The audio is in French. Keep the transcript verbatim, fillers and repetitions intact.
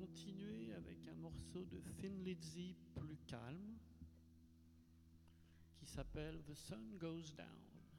continuer avec un morceau de Thin Lizzy plus calme qui s'appelle The Sun Goes Down.